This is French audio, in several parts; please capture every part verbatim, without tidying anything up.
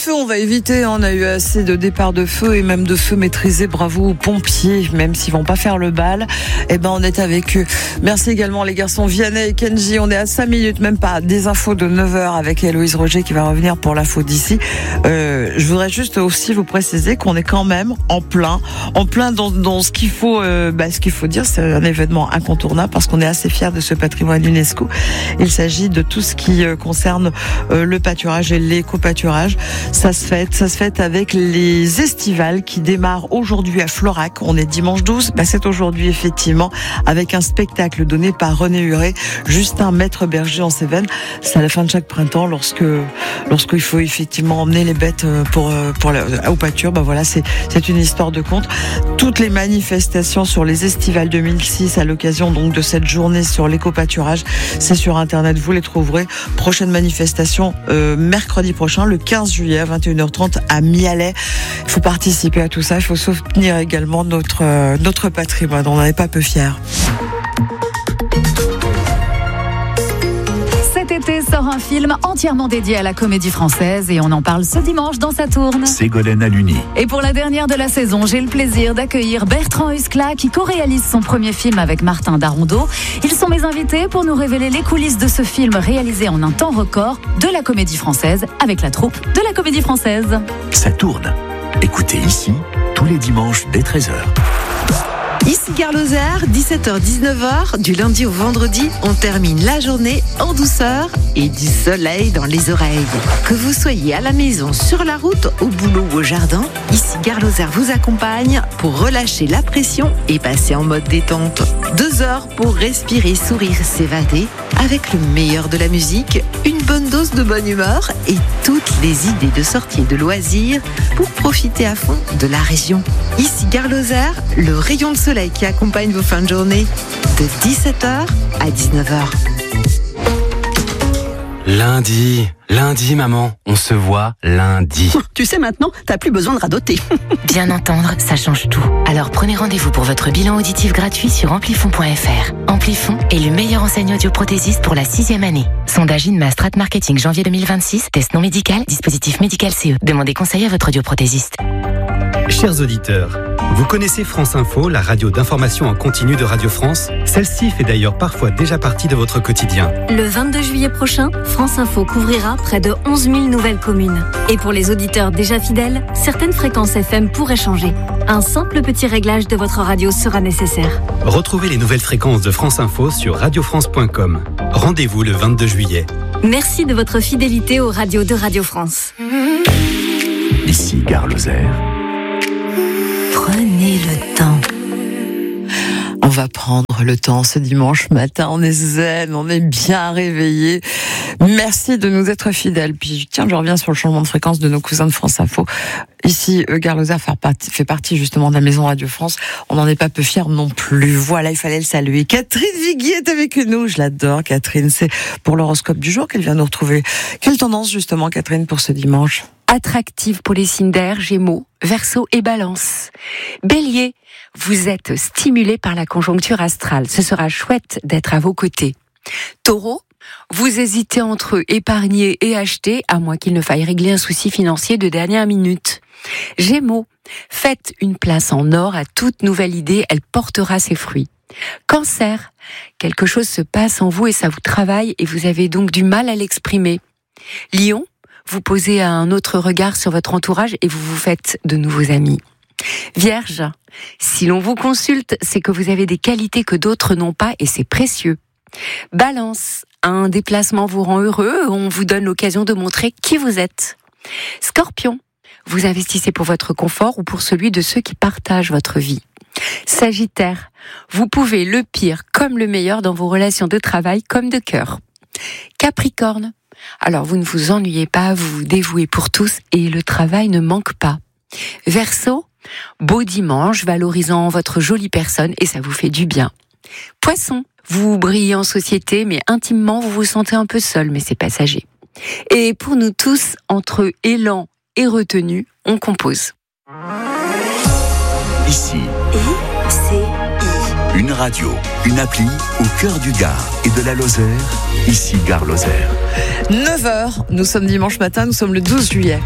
feux, on va éviter. On a eu assez de départs de feu et même de feux maîtrisés. Bravo aux pompiers, même s'ils vont pas faire le bal. Eh ben, on est avec eux. Merci également les garçons Vianney et Kenji. On est à cinq minutes, même pas, des infos de neuf heures avec Héloïse Roger qui va revenir pour l'info d'ici. Euh, je voudrais juste aussi vous préciser qu'on est quand même en plein, en plein dans, dans ce qu'il faut, euh, bah, ce qu'il faut dire, c'est un événement incontournable parce qu'on est assez fiers de ce patrimoine UNESCO. Il s'agit de tout ce qui euh, concerne euh, le pâturage et l'éco-pâturage. Ça se fête, ça se fête avec les estivales qui démarrent aujourd'hui à Florac. On est dimanche douze, bah c'est aujourd'hui effectivement avec un spectacle donné par René Huret, Justin Maître Berger en Cévennes. C'est à la fin de chaque printemps lorsque lorsqu'il faut effectivement emmener les bêtes pour pour la, au pâture. Bah voilà, c'est c'est une histoire de conte. Toutes les manifestations sur les estivales deux mille six à l'occasion donc de cette journée sur l'éco-pâturage, c'est sur internet, vous les trouverez. Prochaine manifestation euh, mercredi prochain, le quinze juillet à vingt et une heures trente à Mialet. Il faut participer à tout ça, il faut soutenir également notre, euh, notre patrimoine, on n'en est pas peu fiers. Cet été sort un film entièrement dédié à la comédie française et on en parle ce dimanche dans Sa Tourne. Ségolène Aluni. Et pour la dernière de la saison, j'ai le plaisir d'accueillir Bertrand Huskla qui co-réalise son premier film avec Martin Darondot. Ils sont mes invités pour nous révéler les coulisses de ce film réalisé en un temps record de la comédie française avec la troupe de la comédie française. Ça tourne. Écoutez ici tous les dimanches dès treize heures. Ici Gare Lozère, dix-sept heures dix-neuf heures, du lundi au vendredi, on termine la journée en douceur et du soleil dans les oreilles. Que vous soyez à la maison, sur la route, au boulot ou au jardin, ici Gare Lozère vous accompagne pour relâcher la pression et passer en mode détente. Deux heures pour respirer, sourire, s'évader avec le meilleur de la musique, une bonne dose de bonne humeur et toutes les idées de sortie et de loisirs pour profiter à fond de la région. Ici Gare Lozère, le rayon de soleil qui accompagne vos fins de journée de dix-sept heures à dix-neuf heures. Lundi, lundi maman, on se voit lundi. Tu sais maintenant, t'as plus besoin de radoter. Bien entendre, ça change tout. Alors prenez rendez-vous pour votre bilan auditif gratuit sur amplifon point f r. Amplifon est le meilleur enseigne audioprothésiste pour la sixième année. Sondage INMA Strat Marketing janvier deux mille vingt-six, test non médical, dispositif médical C E. Demandez conseil à votre audioprothésiste. Chers auditeurs, vous connaissez France Info, la radio d'information en continu de Radio France? Celle-ci fait d'ailleurs parfois déjà partie de votre quotidien. Le vingt-deux juillet prochain, France Info couvrira près de onze mille nouvelles communes. Et pour les auditeurs déjà fidèles, certaines fréquences F M pourraient changer. Un simple petit réglage de votre radio sera nécessaire. Retrouvez les nouvelles fréquences de France Info sur radio france point com. Rendez-vous le vingt-deux juillet. Merci de votre fidélité aux radios de Radio France. Ici Gare Lozère. Prenez le temps. On va prendre le temps ce dimanche matin. On est zen, on est bien réveillés. Merci de nous être fidèles. Puis tiens, je reviens sur le changement de fréquence de nos cousins de France Info. Ici, Gare Lozère fait partie justement de la Maison Radio France. On n'en est pas peu fiers non plus. Voilà, il fallait le saluer. Catherine Vigui est avec nous. Je l'adore, Catherine. C'est pour l'horoscope du jour qu'elle vient nous retrouver. Quelle tendance justement, Catherine, pour ce dimanche ? Attractive pour les signes d'air, Gémeaux, Verseau et Balance. Bélier, vous êtes stimulé par la conjoncture astrale. Ce sera chouette d'être à vos côtés. Taureau, vous hésitez entre épargner et acheter, à moins qu'il ne faille régler un souci financier de dernière minute. Gémeaux, faites une place en or à toute nouvelle idée, elle portera ses fruits. Cancer, quelque chose se passe en vous et ça vous travaille et vous avez donc du mal à l'exprimer. Lion, vous posez un autre regard sur votre entourage et vous vous faites de nouveaux amis. Vierge, si l'on vous consulte, c'est que vous avez des qualités que d'autres n'ont pas et c'est précieux. Balance, un déplacement vous rend heureux, on vous donne l'occasion de montrer qui vous êtes. Scorpion, vous investissez pour votre confort ou pour celui de ceux qui partagent votre vie. Sagittaire, vous pouvez le pire comme le meilleur dans vos relations de travail comme de cœur. Capricorne, alors vous ne vous ennuyez pas, vous vous dévouez pour tous et le travail ne manque pas. Verseau, beau dimanche valorisant votre jolie personne et ça vous fait du bien. Poisson, vous brillez en société mais intimement vous vous sentez un peu seul mais c'est passager. Et pour nous tous, entre élan et retenue, on compose. Ici, I C I. Une radio, une appli au cœur du Gard et de la Lozère, ici Gare Lozère. neuf heures, nous sommes dimanche matin, nous sommes le douze juillet.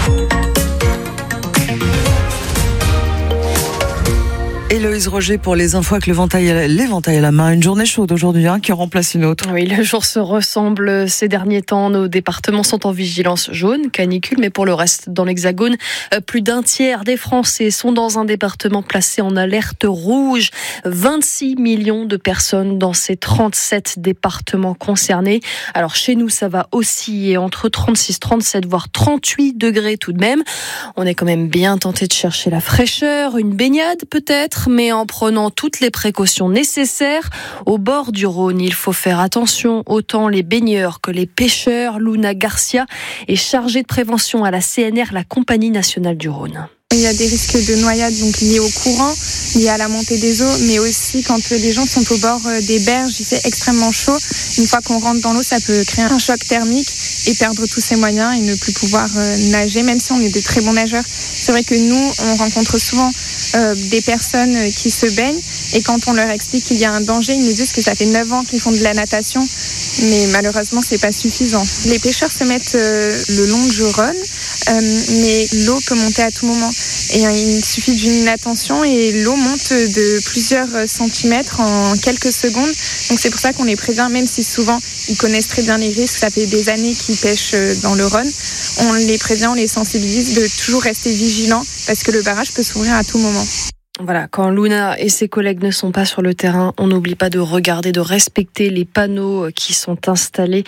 Héloïse Roger pour les infos avec l'éventail à, l'éventail à la main. Une journée chaude aujourd'hui hein, qui remplace une autre. Oui, le jour se ressemble ces derniers temps. Nos départements sont en vigilance jaune, canicule, mais pour le reste, dans l'Hexagone, plus d'un tiers des Français sont dans un département placé en alerte rouge. vingt-six millions de personnes dans ces trente-sept départements concernés. Alors chez nous, ça va osciller entre trente-six, trente-sept, voire trente-huit degrés tout de même. On est quand même bien tenté de chercher la fraîcheur, une baignade peut-être, mais en prenant toutes les précautions nécessaires. Au bord du Rhône, il faut faire attention, autant les baigneurs que les pêcheurs. Luna Garcia est chargée de prévention à la C N R, la Compagnie nationale du Rhône. Il y a des risques de noyade donc liés au courant, liés à la montée des eaux, mais aussi quand les gens sont au bord des berges, il fait extrêmement chaud. Une fois qu'on rentre dans l'eau, ça peut créer un choc thermique et perdre tous ses moyens et ne plus pouvoir nager, même si on est de très bons nageurs. C'est vrai que nous, on rencontre souvent euh, des personnes qui se baignent et quand on leur explique qu'il y a un danger, ils nous disent que ça fait neuf ans qu'ils font de la natation, mais malheureusement, c'est pas suffisant. Les pêcheurs se mettent euh, le long du Rhône, euh, mais l'eau peut monter à tout moment. Et il suffit d'une inattention et l'eau monte de plusieurs centimètres en quelques secondes. Donc c'est pour ça qu'on les prévient, même si souvent ils connaissent très bien les risques. Ça fait des années qu'ils pêchent dans le Rhône. On les prévient, on les sensibilise de toujours rester vigilants parce que le barrage peut s'ouvrir à tout moment. Voilà, quand Luna et ses collègues ne sont pas sur le terrain, on n'oublie pas de regarder, de respecter les panneaux qui sont installés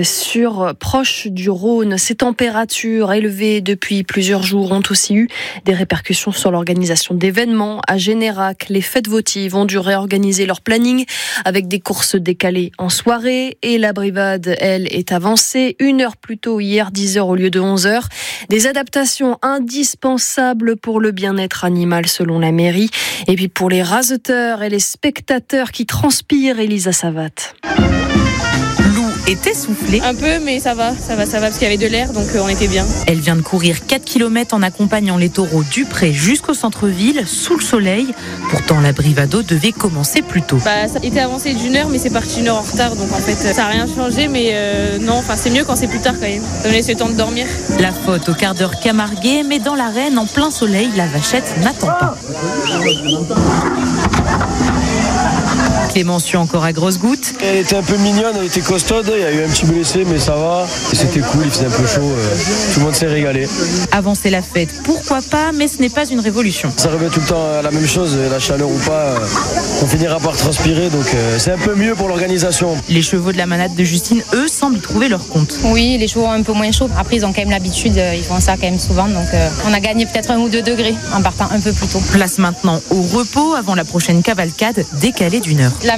sur proche du Rhône. Ces températures élevées depuis plusieurs jours ont aussi eu des répercussions sur l'organisation d'événements. À Générac, les fêtes votives ont dû réorganiser leur planning avec des courses décalées en soirée et la brivade, elle, est avancée une heure plus tôt hier, dix heures au lieu de onze heures. Des adaptations indispensables pour le bien-être animal selon la mairie. Et puis pour les raseteurs et les spectateurs qui transpirent, Elisa Savat. Est essoufflée. Un peu, mais ça va, ça va, ça va, parce qu'il y avait de l'air, donc euh, on était bien. Elle vient de courir quatre kilomètres en accompagnant les taureaux du Pré jusqu'au centre-ville, sous le soleil. Pourtant, la bravado devait commencer plus tôt. Bah, ça était avancé d'une heure, mais c'est parti une heure en retard, donc en fait, ça n'a rien changé, mais euh, non, enfin, c'est mieux quand c'est plus tard quand même. Ça me laisse le temps de dormir. La faute au quart d'heure Camarguais, mais dans l'arène, en plein soleil, la vachette n'attend pas. Clémenceau encore à grosses gouttes. Elle était un peu mignonne, elle était costaude, il y a eu un petit blessé mais ça va. Et c'était cool, il faisait un peu chaud, euh, tout le monde s'est régalé. Avancer la fête, pourquoi pas, mais ce n'est pas une révolution. Ça revient tout le temps à la même chose, la chaleur ou pas, euh, on finira par transpirer, donc euh, c'est un peu mieux pour l'organisation. Les chevaux de la manade de Justine, eux, semblent y trouver leur compte. Oui, les chevaux ont un peu moins chaud, après ils ont quand même l'habitude, ils font ça quand même souvent, donc euh, on a gagné peut-être un ou deux degrés en partant un peu plus tôt. Place maintenant au repos avant la prochaine cavalcade décalée d'une heure.